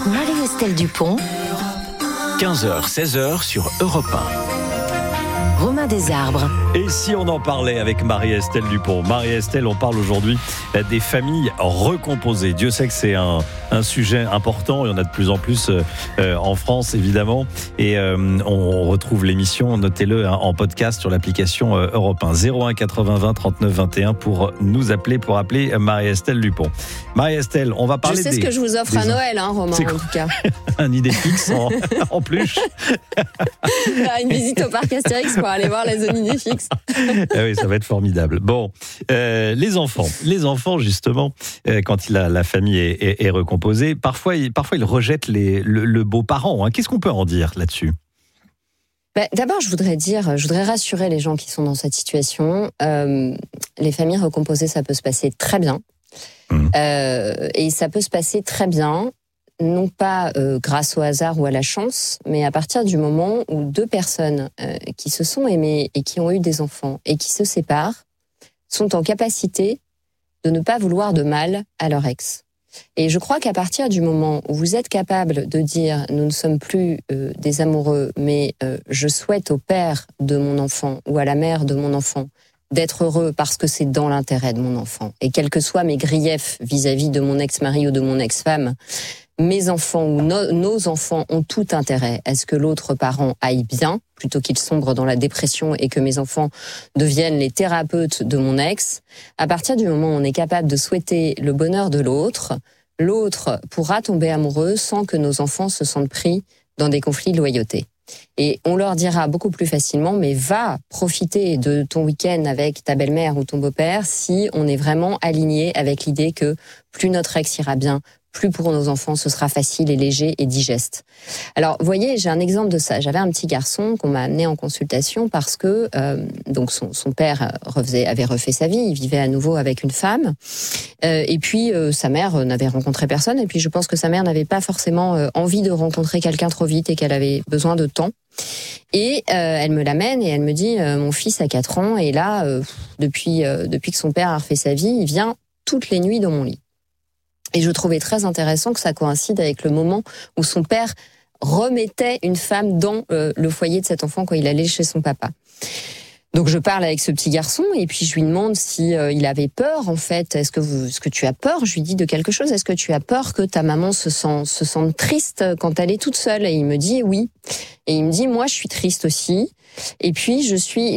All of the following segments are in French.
Marie-Estelle Dupont, 15h, 16h sur Europe 1. Romain Desarbres. Et si on en parlait avec Marie-Estelle Dupont? Marie-Estelle, on parle aujourd'hui des familles recomposées. Dieu sait que c'est un sujet important. Il y en a de plus en plus en France, évidemment. Et on retrouve l'émission, notez-le, en podcast sur l'application Europe 1. 01 80 20 39 21 pour nous appeler, pour appeler Marie-Estelle Dupont. Marie-Estelle, on va parler Je sais ce que je vous offre à Noël, Romain, en tout cas. Un idée fixe en plus. Une visite au parc Astérix pour aller voir la zone idée fixe. Ah oui, ça va être formidable. Bon, les enfants justement, quand la famille est recomposée, parfois ils rejettent le beau-parent. Qu'est-ce qu'on peut en dire là-dessus? D'abord, je voudrais rassurer les gens qui sont dans cette situation. Les familles recomposées, ça peut se passer très bien. Et ça peut se passer très bien, non pas grâce au hasard ou à la chance, mais à partir du moment où deux personnes qui se sont aimées et qui ont eu des enfants et qui se séparent sont en capacité de ne pas vouloir de mal à leur ex. Et je crois qu'à partir du moment où vous êtes capable de dire « nous ne sommes plus des amoureux, mais je souhaite au père de mon enfant ou à la mère de mon enfant d'être heureux parce que c'est dans l'intérêt de mon enfant. Et quels que soient mes griefs vis-à-vis de mon ex-mari ou de mon ex-femme, mes enfants ou nos enfants ont tout intérêt à ce que l'autre parent aille bien, plutôt qu'il sombre dans la dépression et que mes enfants deviennent les thérapeutes de mon ex. À partir du moment où on est capable de souhaiter le bonheur de l'autre, l'autre pourra tomber amoureux sans que nos enfants se sentent pris dans des conflits de loyauté. Et on leur dira beaucoup plus facilement, mais va profiter de ton week-end avec ta belle-mère ou ton beau-père si on est vraiment aligné avec l'idée que plus notre ex ira bien, plus pour nos enfants ce sera facile et léger et digeste. Alors, vous voyez, j'ai un exemple de ça. J'avais un petit garçon qu'on m'a amené en consultation parce que donc son père avait refait sa vie, il vivait à nouveau avec une femme, et puis sa mère n'avait rencontré personne, et puis je pense que sa mère n'avait pas forcément envie de rencontrer quelqu'un trop vite et qu'elle avait besoin de temps. Et elle me l'amène et elle me dit mon fils a 4 ans et là depuis que son père a refait sa vie, il vient toutes les nuits dans mon lit. Et je trouvais très intéressant que ça coïncide avec le moment où son père remettait une femme dans le foyer de cet enfant quand il allait chez son papa. Donc je parle avec ce petit garçon et puis je lui demande si il avait peur en fait. Est-ce que tu as peur? Je lui dis de quelque chose. Est-ce que tu as peur que ta maman se sente triste quand elle est toute seule? Et il me dit oui. Et il me dit moi je suis triste aussi. Et puis je suis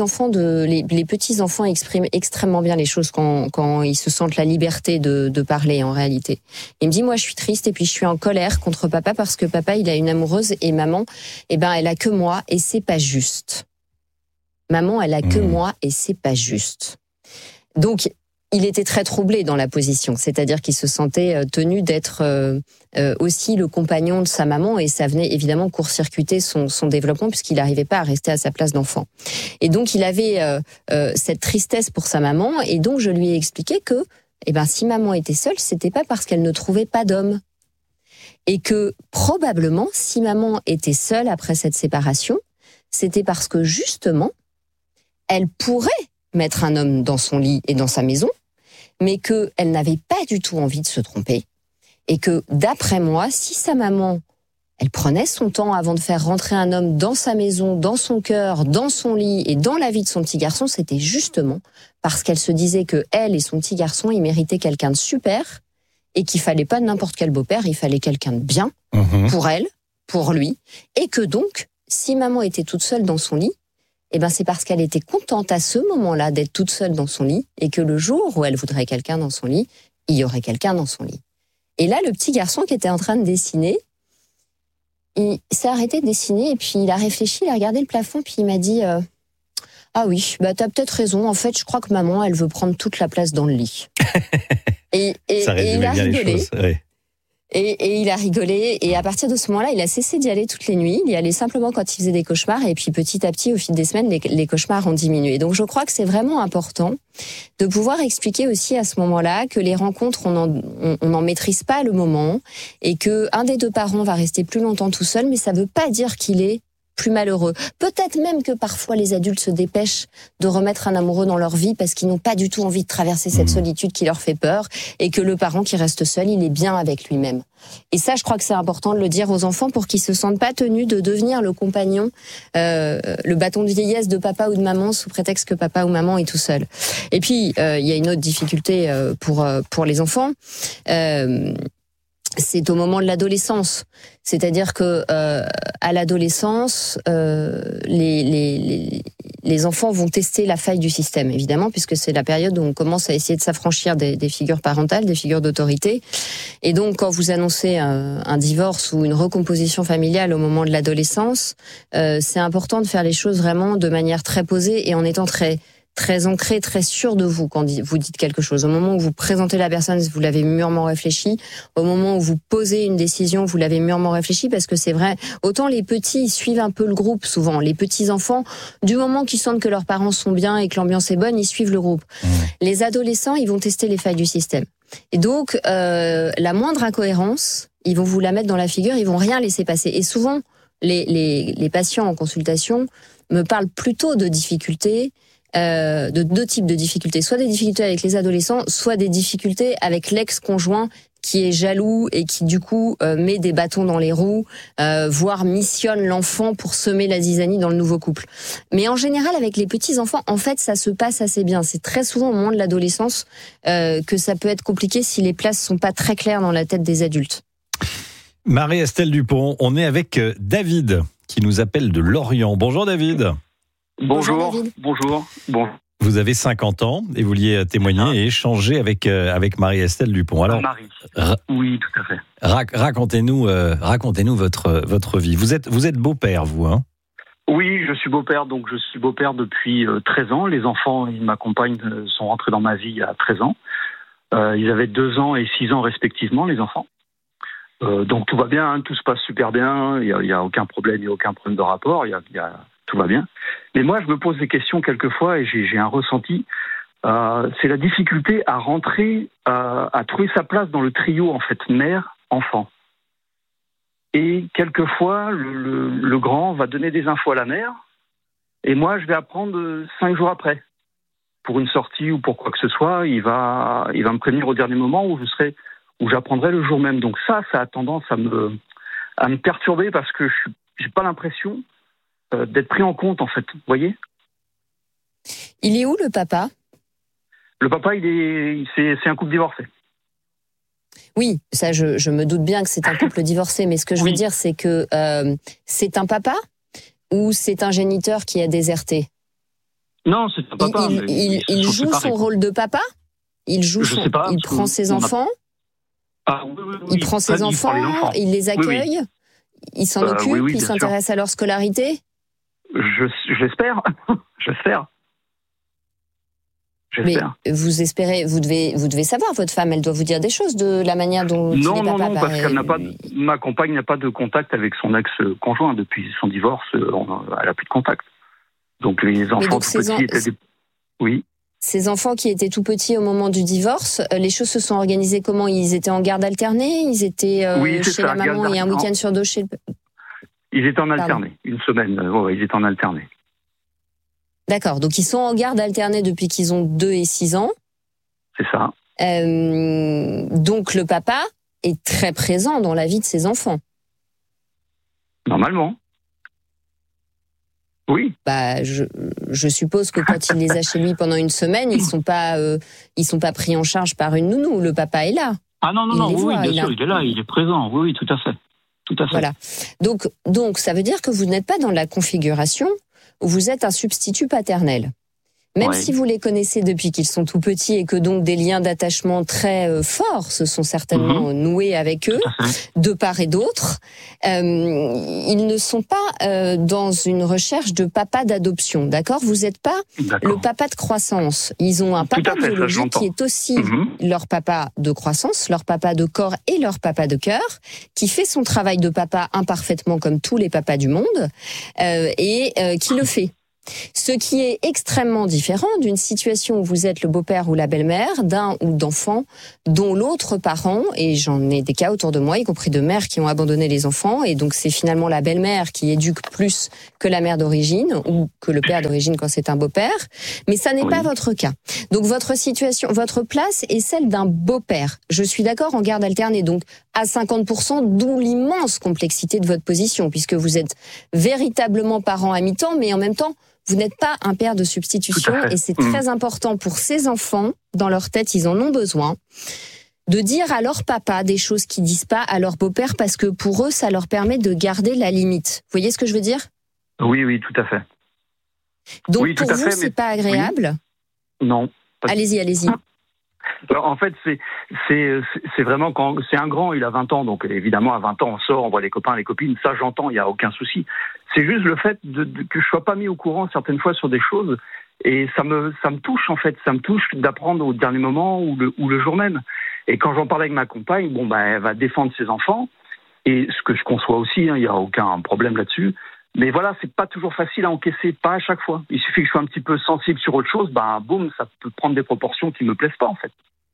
les petits enfants expriment extrêmement bien les choses quand ils se sentent la liberté de parler en réalité. Il me dit moi je suis triste et puis je suis en colère contre papa parce que papa il a une amoureuse et maman elle a que moi et c'est pas juste. Maman, elle a que moi et c'est pas juste. Donc, il était très troublé dans la position, c'est-à-dire qu'il se sentait tenu d'être aussi le compagnon de sa maman et ça venait évidemment court-circuiter son développement puisqu'il n'arrivait pas à rester à sa place d'enfant. Et donc, il avait cette tristesse pour sa maman et donc je lui ai expliqué que si maman était seule, c'était pas parce qu'elle ne trouvait pas d'homme. Et que probablement, si maman était seule après cette séparation, c'était parce que justement, elle pourrait mettre un homme dans son lit et dans sa maison, mais qu'elle n'avait pas du tout envie de se tromper. Et que, d'après moi, si sa maman, elle prenait son temps avant de faire rentrer un homme dans sa maison, dans son cœur, dans son lit et dans la vie de son petit garçon, c'était justement parce qu'elle se disait que elle et son petit garçon, ils méritaient quelqu'un de super et qu'il fallait pas n'importe quel beau-père, il fallait quelqu'un de bien pour elle, pour lui. Et que donc, si maman était toute seule dans son lit, c'est parce qu'elle était contente à ce moment-là d'être toute seule dans son lit et que le jour où elle voudrait quelqu'un dans son lit, il y aurait quelqu'un dans son lit. Et là, le petit garçon qui était en train de dessiner, il s'est arrêté de dessiner et puis il a réfléchi, il a regardé le plafond puis il m'a dit ah oui, t'as peut-être raison, en fait, je crois que maman, elle veut prendre toute la place dans le lit. et il a rigolé. Et il a rigolé, et à partir de ce moment-là, il a cessé d'y aller toutes les nuits. Il y allait simplement quand il faisait des cauchemars, et puis petit à petit, au fil des semaines, les cauchemars ont diminué. Donc je crois que c'est vraiment important de pouvoir expliquer aussi à ce moment-là que les rencontres, on n'en maîtrise pas le moment, et que un des deux parents va rester plus longtemps tout seul, mais ça veut pas dire qu'il est plus malheureux. Peut-être même que parfois les adultes se dépêchent de remettre un amoureux dans leur vie parce qu'ils n'ont pas du tout envie de traverser cette solitude qui leur fait peur et que le parent qui reste seul, il est bien avec lui-même. Et ça, je crois que c'est important de le dire aux enfants pour qu'ils se sentent pas tenus de devenir le compagnon, le bâton de vieillesse de papa ou de maman sous prétexte que papa ou maman est tout seul. Et puis, il y a une autre difficulté pour les enfants. C'est au moment de l'adolescence, c'est-à-dire que à l'adolescence, les enfants vont tester la faille du système, évidemment, puisque c'est la période où on commence à essayer de s'affranchir des figures parentales, des figures d'autorité. Et donc, quand vous annoncez un divorce ou une recomposition familiale au moment de l'adolescence, c'est important de faire les choses vraiment de manière très posée et en étant très ancré, très sûr de vous quand vous dites quelque chose. Au moment où vous présentez la personne, vous l'avez mûrement réfléchi. Au moment où vous posez une décision, vous l'avez mûrement réfléchi, parce que c'est vrai, autant les petits, ils suivent un peu le groupe souvent. Les petits enfants, du moment qu'ils sentent que leurs parents sont bien et que l'ambiance est bonne, ils suivent le groupe. Les adolescents, ils vont tester les failles du système. Et donc, la moindre incohérence, ils vont vous la mettre dans la figure, ils vont rien laisser passer. Et souvent, les patients en consultation me parlent plutôt de difficultés, de deux types de difficultés, soit des difficultés avec les adolescents, soit des difficultés avec l'ex-conjoint qui est jaloux et qui du coup met des bâtons dans les roues, voire missionne l'enfant pour semer la zizanie dans le nouveau couple. Mais en général, avec les petits-enfants, en fait, ça se passe assez bien. C'est très souvent au moment de l'adolescence que ça peut être compliqué si les places sont pas très claires dans la tête des adultes. Marie-Estelle Dupont, on est avec David qui nous appelle de Lorient. Bonjour David. Bonjour. Bon. Vous avez 50 ans et vous vouliez témoigner et échanger avec Marie-Estelle Dupont. Alors, Marie. Oui, tout à fait. Racontez-nous votre vie. Vous êtes beau-père, vous, hein? Oui, je suis beau-père, donc je suis beau-père depuis 13 ans. Les enfants et ma compagne sont rentrés dans ma vie il y a 13 ans. Ils avaient 2 ans et 6 ans respectivement, les enfants. Donc tout va bien, hein, tout se passe super bien, il y a aucun problème, il y a aucun problème de rapport, tout va bien. Mais moi, je me pose des questions quelquefois et j'ai un ressenti. C'est la difficulté à rentrer, à trouver sa place dans le trio, en fait, mère-enfant. Et quelquefois, le grand va donner des infos à la mère, et moi, je vais apprendre 5 jours après. Pour une sortie ou pour quoi que ce soit, il va me prévenir au dernier moment où j'apprendrai le jour même. Donc ça a tendance à me perturber parce que j'ai pas l'impression d'être pris en compte, en fait. Vous voyez ? Il est où, le papa ? Le papa, c'est un couple divorcé. Oui, ça, je me doute bien que c'est un couple divorcé, mais ce que je veux dire, c'est que c'est un papa ou c'est un géniteur qui a déserté ? Non, c'est un papa. Il joue son rôle de papa ? Il prend ses enfants ? Oui. Il prend ses enfants, il les accueille, il s'en occupe, il s'intéresse à leur scolarité ? J'espère. Mais vous espérez, vous devez savoir, votre femme, elle doit vous dire des choses de la manière dont Non, parce ma compagne n'a pas de contact avec son ex-conjoint depuis son divorce, elle n'a plus de contact. Donc les enfants tout petits étaient des... Oui. Ces enfants qui étaient tout petits au moment du divorce, les choses se sont organisées comment ? Ils étaient en garde alternée ? Ils étaient chez la maman et un week-end sur 2 chez le... Ils étaient en alterné, une semaine, ils étaient en alterné. D'accord, donc ils sont en garde alternée depuis qu'ils ont 2 et 6 ans. C'est ça. Donc le papa est très présent dans la vie de ses enfants. Normalement. Oui. Je suppose que quand il les a chez lui pendant une semaine, ils sont pas pris en charge par une nounou. Le papa est là. Ah non, oui, bien sûr, il est là, il est présent. Oui, tout à fait. Voilà. Donc, ça veut dire que vous n'êtes pas dans la configuration où vous êtes un substitut paternel. Même si vous les connaissez depuis qu'ils sont tout petits et que donc des liens d'attachement très forts se sont certainement noués avec eux, de part et d'autre, ils ne sont pas dans une recherche de papa d'adoption, d'accord ? Vous n'êtes pas le papa de croissance. Ils ont un papa biologique qui est aussi leur papa de croissance, leur papa de corps et leur papa de cœur, qui fait son travail de papa imparfaitement comme tous les papas du monde, et qui le fait. Ce qui est extrêmement différent d'une situation où vous êtes le beau-père ou la belle-mère d'un ou d'enfants dont l'autre parent, et j'en ai des cas autour de moi, y compris de mères qui ont abandonné les enfants, et donc c'est finalement la belle-mère qui éduque plus que la mère d'origine ou que le père d'origine quand c'est un beau-père, mais ça n'est pas votre cas. Donc votre situation, votre place est celle d'un beau-père. Je suis d'accord, en garde alternée, donc à 50%, d'où l'immense complexité de votre position, puisque vous êtes véritablement parent à mi-temps, mais en même temps, vous n'êtes pas un père de substitution, et c'est très important pour ces enfants, dans leur tête, ils en ont besoin, de dire à leur papa des choses qu'ils disent pas à leur beau-père, parce que pour eux, ça leur permet de garder la limite. Vous voyez ce que je veux dire ? Oui, tout à fait. Donc oui, pour vous, c'est pas agréable ? Non. Allez-y. Alors, en fait, c'est vraiment quand c'est un grand, il a 20 ans, donc évidemment à 20 ans on sort, on voit les copains, les copines, ça j'entends, il n'y a aucun souci. C'est juste le fait que je sois pas mis au courant certaines fois sur des choses, et ça me touche en fait, ça me touche d'apprendre au dernier moment ou le jour même. Et quand j'en parle avec ma compagne, elle va défendre ses enfants, et ce que je conçois aussi, il n'y a aucun problème là-dessus. Mais voilà, c'est pas toujours facile à encaisser, pas à chaque fois. Il suffit que je sois un petit peu sensible sur autre chose, boum, ça peut prendre des proportions qui me plaisent pas en fait.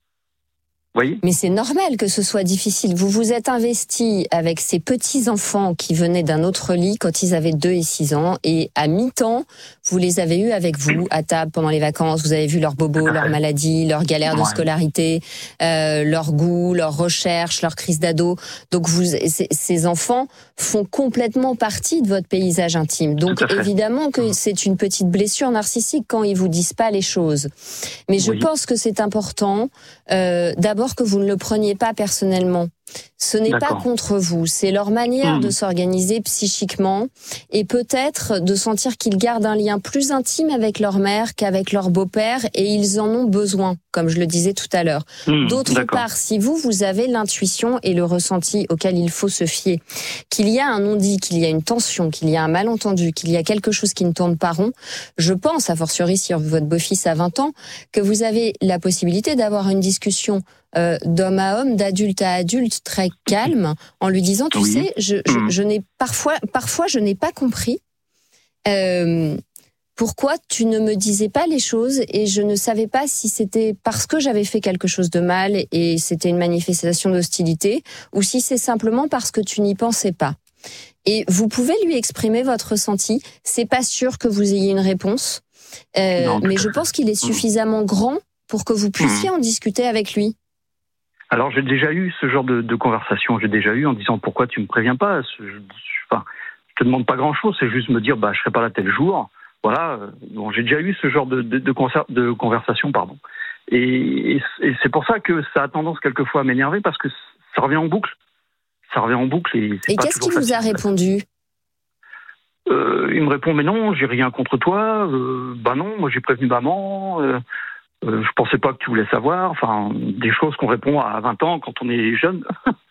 Vous voyez ? Mais c'est normal que ce soit difficile. Vous vous êtes investi avec ces petits-enfants qui venaient d'un autre lit quand ils avaient 2 et 6 ans, et à mi-temps, vous les avez eus avec vous, à table, pendant les vacances. Vous avez vu leurs bobos, leurs maladies, leurs galères de scolarité, leurs goûts, leurs recherches, leurs crises d'ado. Donc ces enfants font complètement partie de votre paysage intime. Donc évidemment que c'est une petite blessure narcissique quand ils vous disent pas les choses. Mais je pense que c'est important, d'abord que vous ne le preniez pas personnellement. Ce n'est pas contre vous, c'est leur manière de s'organiser psychiquement, et peut-être de sentir qu'ils gardent un lien plus intime avec leur mère qu'avec leur beau-père, et ils en ont besoin, comme je le disais tout à l'heure. D'autre part, si vous avez l'intuition et le ressenti auquel il faut se fier, qu'il y a un non-dit, qu'il y a une tension, qu'il y a un malentendu, qu'il y a quelque chose qui ne tourne pas rond, je pense, a fortiori sur votre beau-fils à 20 ans, que vous avez la possibilité d'avoir une discussion d'homme à homme, d'adulte à adulte, très calme, en lui disant, tu sais, je n'ai parfois je n'ai pas compris pourquoi tu ne me disais pas les choses, et je ne savais pas si c'était parce que j'avais fait quelque chose de mal et c'était une manifestation d'hostilité, ou si c'est simplement parce que tu n'y pensais pas. Et vous pouvez lui exprimer votre ressenti. C'est pas sûr que vous ayez une réponse, mais je pense qu'il est suffisamment grand pour que vous puissiez en discuter avec lui. Alors j'ai déjà eu ce genre de conversation, en disant pourquoi tu me préviens pas, je te demande pas grand chose, c'est juste me dire je serai pas là tel jour, voilà. Bon, j'ai déjà eu ce genre de conversation, pardon. Et c'est pour ça que ça a tendance quelquefois à m'énerver, parce que ça revient en boucle. Et qu'est-ce qu'il vous a répondu ? Il me répond mais non, j'ai rien contre toi, non, moi j'ai prévenu maman. Je pensais pas que tu voulais savoir, des choses qu'on répond à 20 ans quand on est jeune.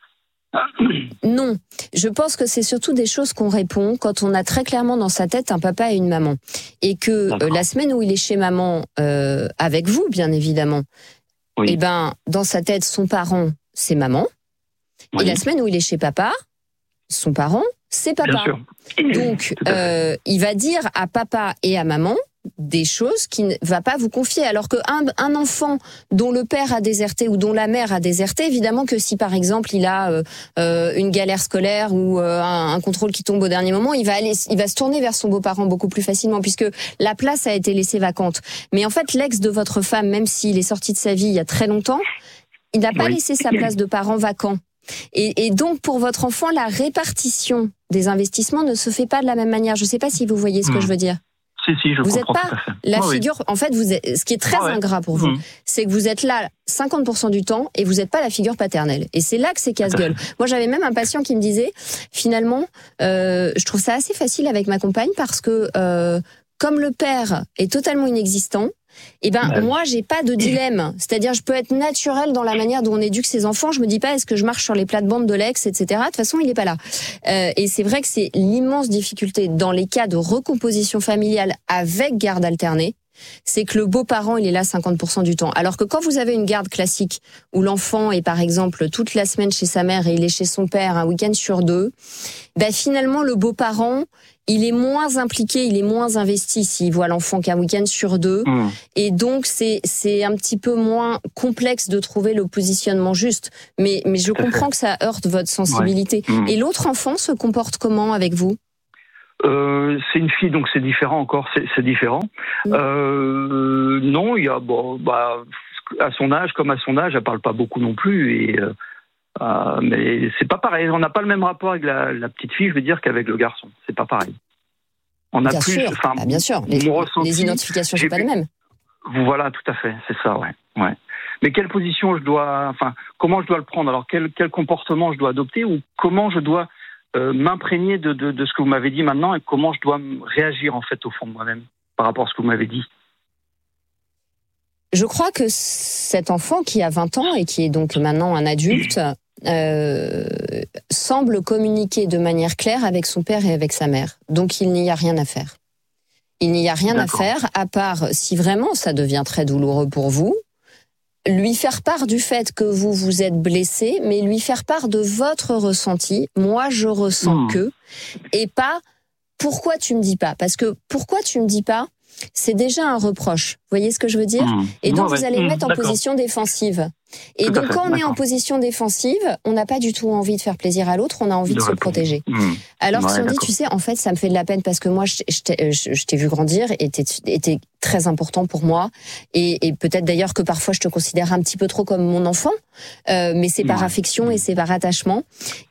Non, je pense que c'est surtout des choses qu'on répond quand on a très clairement dans sa tête un papa et une maman. Et que la semaine où il est chez maman, avec vous bien évidemment, dans sa tête, son parent, c'est maman. Et la semaine où il est chez papa, son parent, c'est papa. Donc, il va dire à papa et à maman des choses qu'il ne va pas vous confier. Alors qu'un enfant dont le père a déserté ou dont la mère a déserté, évidemment que si par exemple il a une galère scolaire ou un contrôle qui tombe au dernier moment, il va se tourner vers son beau-parent beaucoup plus facilement, puisque la place a été laissée vacante. Mais en fait, l'ex de votre femme, même s'il est sorti de sa vie il y a très longtemps, il n'a pas laissé sa place de parent vacant. Et donc pour votre enfant, la répartition des investissements ne se fait pas de la même manière. Je ne sais pas si vous voyez ce que je veux dire. Si, je vous comprends n'êtes pas tout à fait. la figure. En fait, ce qui est très ingrat pour vous, c'est que vous êtes là 50% du temps et vous n'êtes pas la figure paternelle. Et c'est là que c'est casse-gueule. Moi, j'avais même un patient qui me disait, finalement, je trouve ça assez facile avec ma compagne parce que comme le père est totalement inexistant, moi, j'ai pas de dilemme. C'est-à-dire, je peux être naturelle dans la manière dont on éduque ses enfants. Je me dis pas, est-ce que je marche sur les plates-bandes de l'ex, etc. De toute façon, il est pas là. Et c'est vrai que c'est l'immense difficulté dans les cas de recomposition familiale avec garde alternée. C'est que le beau-parent, il est là 50% du temps. Alors que quand vous avez une garde classique, où l'enfant est par exemple toute la semaine chez sa mère et il est chez son père un week-end sur 2, finalement, le beau-parent, il est moins impliqué, il est moins investi s'il voit l'enfant qu'un week-end sur 2. Et donc, c'est un petit peu moins complexe de trouver le positionnement juste. Mais je comprends que ça heurte votre sensibilité. Et l'autre enfant se comporte comment avec vous ? C'est une fille, donc c'est différent encore, c'est différent. Non, il y a, à son âge, elle parle pas beaucoup non plus, mais c'est pas pareil. On n'a pas le même rapport avec la petite fille, je veux dire, qu'avec le garçon. C'est pas pareil. On a bien plus, sûr, bien sûr. Les identifications, c'est pas les mêmes. Voilà, tout à fait, c'est ça, ouais. Mais quelle position comment je dois le prendre ? Alors, quel comportement je dois adopter, ou comment je dois m'imprégner de ce que vous m'avez dit maintenant, et comment je dois réagir en fait au fond de moi-même par rapport à ce que vous m'avez dit. Je crois que cet enfant qui a 20 ans et qui est donc maintenant un adulte semble communiquer de manière claire avec son père et avec sa mère. Donc il n'y a rien à faire. Il n'y a rien à faire, à part si vraiment ça devient très douloureux pour vous, lui faire part du fait que vous vous êtes blessé, mais lui faire part de votre ressenti. Moi, je ressens que, et pas pourquoi tu me dis pas. Parce que pourquoi tu me dis pas, c'est déjà un reproche. Vous voyez ce que je veux dire ? Et donc, vous allez mettre en position défensive. Et tout donc, quand on est en position défensive, on n'a pas du tout envie de faire plaisir à l'autre, on a envie de se protéger. Alors, si on dit, tu sais, en fait, ça me fait de la peine parce que moi, je t'ai vu grandir et t'es très important pour moi. Et peut-être d'ailleurs que parfois, je te considère un petit peu trop comme mon enfant. Mais c'est par affection et c'est par attachement.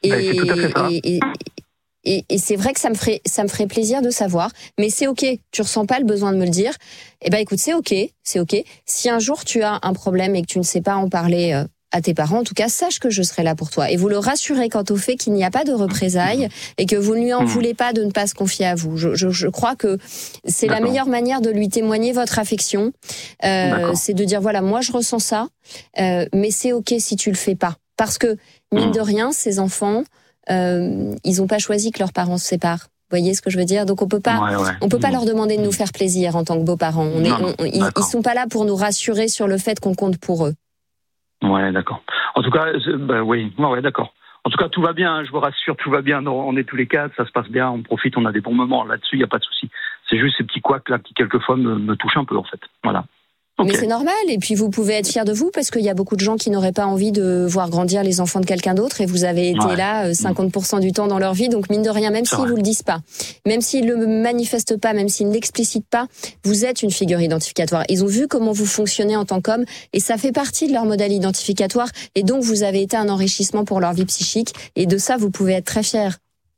Et c'est vrai que ça me ferait plaisir de savoir, mais c'est ok. Tu ressens pas le besoin de me le dire. Eh ben, écoute, c'est ok. Si un jour tu as un problème et que tu ne sais pas en parler à tes parents, en tout cas, sache que je serai là pour toi. Et vous le rassurez quant au fait qu'il n'y a pas de représailles et que vous ne lui en voulez pas de ne pas se confier à vous. Je crois que c'est la meilleure manière de lui témoigner votre affection. C'est de dire, voilà, moi je ressens ça, mais c'est ok si tu le fais pas. Parce que, mine de rien, ces enfants, ils n'ont pas choisi que leurs parents se séparent. Vous voyez ce que je veux dire ? Donc on peut pas leur demander de nous faire plaisir en tant que beaux-parents. Ils sont pas là pour nous rassurer sur le fait qu'on compte pour eux. Ouais, d'accord. En tout cas, d'accord. En tout cas, tout va bien, je vous rassure, tout va bien. On est tous les quatre, ça se passe bien, on profite, on a des bons moments. Là-dessus, il n'y a pas de souci. C'est juste ces petits couacs là qui, quelquefois, me touchent un peu, en fait. Voilà. Okay. Mais c'est normal, et puis vous pouvez être fiers de vous, parce qu'il y a beaucoup de gens qui n'auraient pas envie de voir grandir les enfants de quelqu'un d'autre, et vous avez été là 50% du temps dans leur vie, donc mine de rien, même s'ils vous le disent pas, même s'ils le manifestent pas, même s'ils ne l'explicitent pas, vous êtes une figure identificatoire. Ils ont vu comment vous fonctionnez en tant qu'homme, et ça fait partie de leur modèle identificatoire, et donc vous avez été un enrichissement pour leur vie psychique, et de ça, vous pouvez être très fiers.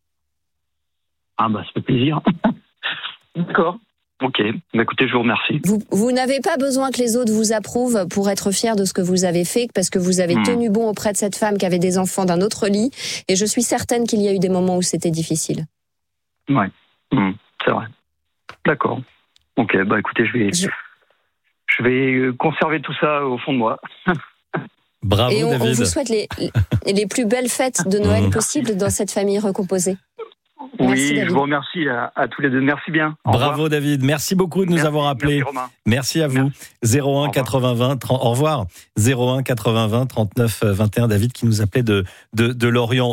Ah bah, ça fait plaisir. D'accord. Ok, écoutez, je vous remercie. Vous n'avez pas besoin que les autres vous approuvent pour être fiers de ce que vous avez fait, parce que vous avez tenu bon auprès de cette femme qui avait des enfants d'un autre lit, et je suis certaine qu'il y a eu des moments où c'était difficile. Ouais, c'est vrai. D'accord. Ok, bah écoutez, je vais conserver tout ça au fond de moi. Bravo, et David. On vous souhaite les plus belles fêtes de Noël possibles dans cette famille recomposée. Merci, je vous remercie à tous les deux. Merci bien. Bravo David, merci beaucoup de nous avoir appelés. Merci à vous. 01 80 20 30. Au revoir. 01 80 20 39 21. David qui nous appelait de Lorient.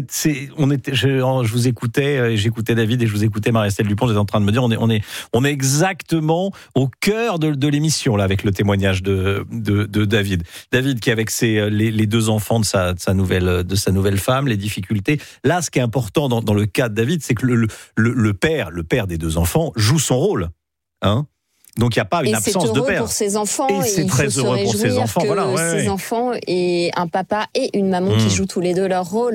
Je vous écoutais, j'écoutais David et je vous écoutais Marie-Estelle Dupont. J'étais en train de me dire, on est exactement au cœur de l'émission là avec le témoignage de David. David qui avec les deux enfants de sa nouvelle femme, les difficultés. Là, ce qui est important dans le cas de David, c'est que le père des deux enfants joue son rôle, hein. Donc il n'y a pas une absence de père. C'est heureux pour ses enfants, et c'est très heureux pour ses enfants. Ses enfants et un papa et une maman qui jouent tous les deux leur rôle.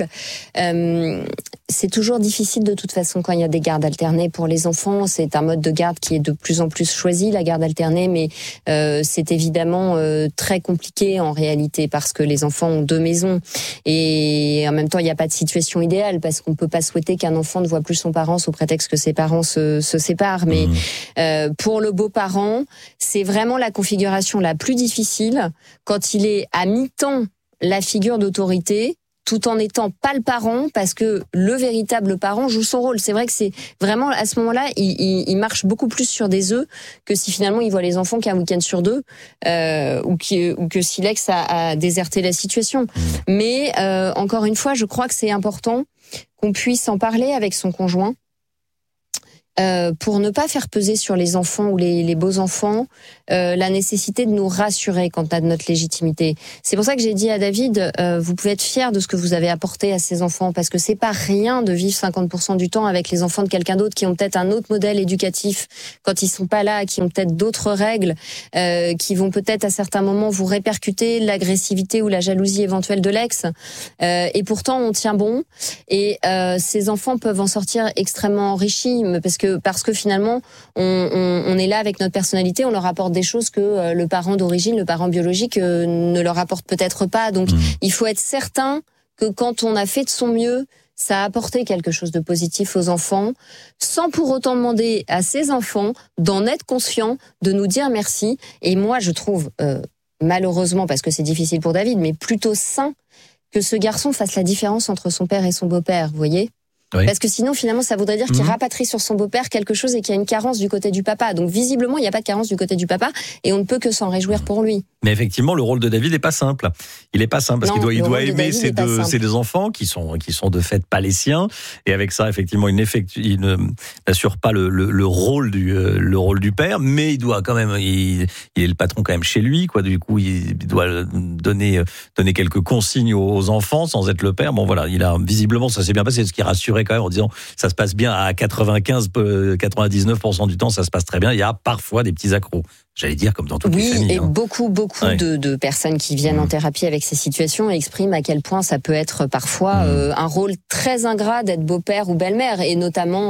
C'est toujours difficile de toute façon quand il y a des gardes alternées pour les enfants. C'est un mode de garde qui est de plus en plus choisi, la garde alternée, mais c'est évidemment très compliqué en réalité parce que les enfants ont deux maisons et en même temps il n'y a pas de situation idéale parce qu'on peut pas souhaiter qu'un enfant ne voit plus son parent sous prétexte que ses parents se séparent. Mais pour le beau-parent, c'est vraiment la configuration la plus difficile quand il est à mi-temps la figure d'autorité, tout en n'étant pas le parent, parce que le véritable parent joue son rôle. C'est vrai que c'est vraiment, à ce moment-là, il marche beaucoup plus sur des œufs que si finalement il voit les enfants qu'un week-end sur deux, ou que si l'ex a déserté la situation. Mais encore une fois, je crois que c'est important qu'on puisse en parler avec son conjoint, pour ne pas faire peser sur les enfants ou les beaux enfants la nécessité de nous rassurer quant à notre légitimité. C'est pour ça que j'ai dit à David, vous pouvez être fiers de ce que vous avez apporté à ces enfants, parce que c'est pas rien de vivre 50% du temps avec les enfants de quelqu'un d'autre qui ont peut-être un autre modèle éducatif quand ils sont pas là, qui ont peut-être d'autres règles, qui vont peut-être à certains moments vous répercuter l'agressivité ou la jalousie éventuelle de l'ex. Et pourtant on tient bon. Et ces enfants peuvent en sortir extrêmement enrichis, parce que finalement on est là avec notre personnalité, on leur apporte des choses que le parent d'origine, le parent biologique ne leur apporte peut-être pas. Donc il faut être certain que quand on a fait de son mieux, ça a apporté quelque chose de positif aux enfants, sans pour autant demander à ces enfants d'en être conscients, de nous dire merci. Et moi je trouve, malheureusement, parce que c'est difficile pour David, mais plutôt sain que ce garçon fasse la différence entre son père et son beau-père, vous voyez ? Oui. Parce que sinon, finalement, ça voudrait dire qu'il rapatrie sur son beau-père quelque chose et qu'il y a une carence du côté du papa. Donc, visiblement, il n'y a pas de carence du côté du papa et on ne peut que s'en réjouir pour lui. Mais effectivement, le rôle de David n'est pas simple. Il n'est pas simple parce qu'il doit aimer ses deux enfants qui sont de fait pas les siens. Et avec ça, effectivement, il n'assure pas le rôle du père, mais il doit quand même, il est le patron quand même chez lui, quoi. Du coup, il doit donner quelques consignes aux enfants sans être le père. Bon, voilà, visiblement, ça s'est bien passé, ce qui rassure quand même en disant ça se passe bien à 99% du temps, ça se passe très bien. Il y a parfois des petits accros. J'allais dire comme dans toutes les familles. Oui, et beaucoup de personnes qui viennent en thérapie avec ces situations expriment à quel point ça peut être parfois un rôle très ingrat d'être beau-père ou belle-mère, et notamment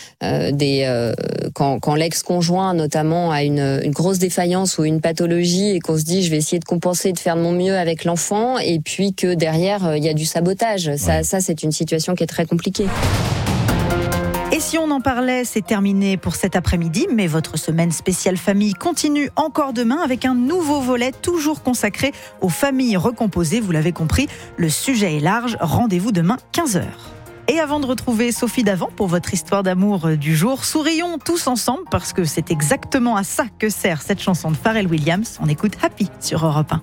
quand l'ex-conjoint notamment a une grosse défaillance ou une pathologie et qu'on se dit je vais essayer de compenser, de faire de mon mieux avec l'enfant, et puis que derrière il y a du sabotage. Ça c'est une situation qui est très compliquée. Et si on en parlait, c'est terminé pour cet après-midi, mais votre semaine spéciale famille continue encore demain avec un nouveau volet toujours consacré aux familles recomposées. Vous l'avez compris, le sujet est large. Rendez-vous demain 15h. Et avant de retrouver Sophie Davant pour votre histoire d'amour du jour, sourions tous ensemble parce que c'est exactement à ça que sert cette chanson de Pharrell Williams. On écoute Happy sur Europe 1.